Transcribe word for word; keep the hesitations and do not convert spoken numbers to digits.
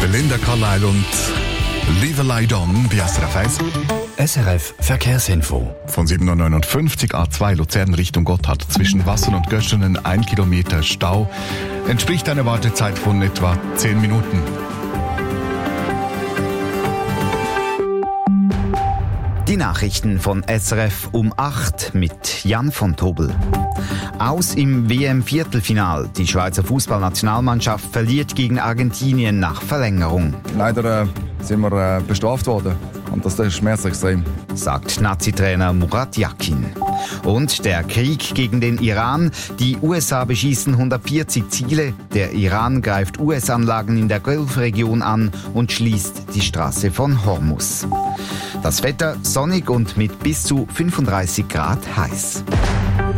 Linda Carlisle und Leave a Light On bei S R F eins. S R F Verkehrsinfo. Von sieben Uhr neunundfünfzig A zwei Luzern Richtung Gotthard. Zwischen Wassern und Göschenen ein Kilometer Stau. Entspricht einer Wartezeit von etwa zehn Minuten. Die Nachrichten von S R F um acht mit Jan von Tobel. Aus im W M-Viertelfinal. Die Schweizer Fußballnationalmannschaft verliert gegen Argentinien nach Verlängerung. Leider äh, sind wir äh, bestraft worden und das ist schmerzextrem, sagt Nazi-Trainer Murat Yakin. Und der Krieg gegen den Iran. Die U S A beschießen hundertvierzig Ziele. Der Iran greift U S-Anlagen in der Golfregion an und schließt die Straße von Hormuz. Das Wetter sonnig und mit bis zu fünfunddreißig Grad heiß.